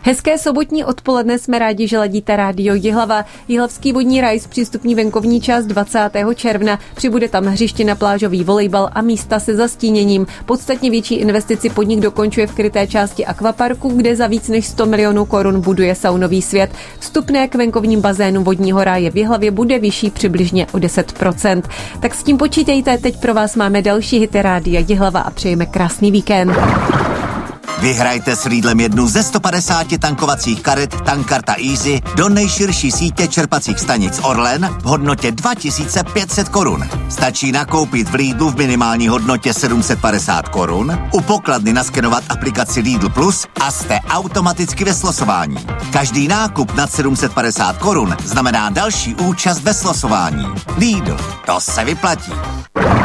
Hezké sobotní odpoledne, jsme rádi, že ladíte rádio Jihlava. Jihlavský vodní ráj zpřístupní venkovní část 20. června. Přibude tam hřiště na plážový volejbal a místa se zastíněním. Podstatně větší investici podnik dokončuje v kryté části akvaparku, kde za víc než 100 milionů korun buduje saunový svět. Vstupné k venkovním bazénu vodního ráje v Jihlavě bude vyšší přibližně o 10%. Tak s tím počítejte, teď pro vás máme další hity rádia Jihlava a přejeme krásný víkend. Vyhrajte s Lidlem jednu ze 150 tankovacích karet Tankkarta Easy do nejširší sítě čerpacích stanic Orlen v hodnotě 2500 korun. Stačí nakoupit v Lidlu v minimální hodnotě 750 korun, u pokladny naskenovat aplikaci Lidl Plus a jste automaticky ve slosování. Každý nákup nad 750 korun znamená další účast ve slosování. Lidl, to se vyplatí.